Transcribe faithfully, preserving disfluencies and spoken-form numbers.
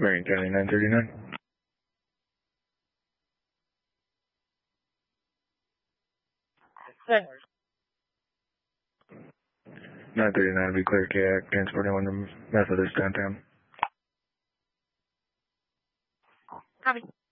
Marion County nine thirty-nine. Thanks. nine thirty-nine will be clear K A C, transporting one to Methodist downtown. Copy.